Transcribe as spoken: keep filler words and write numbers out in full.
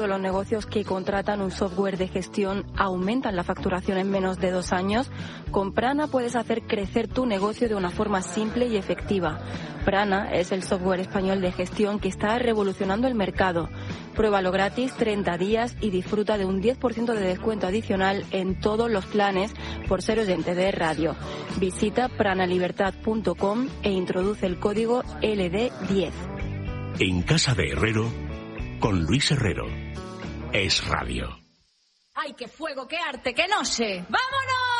Los negocios que contratan un software de gestión aumentan la facturación en menos de dos años. Con Prana puedes hacer crecer tu negocio de una forma simple y efectiva. Prana es el software español de gestión que está revolucionando el mercado. Pruébalo gratis treinta días y disfruta de un diez por ciento de descuento adicional en todos los planes por ser oyente de radio. Visita pranalibertad punto com e introduce el código L D diez. En Casa de Herrero, con Luis Herrero. Es radio. ¡Ay, qué fuego, qué arte, qué noche! ¡Vámonos!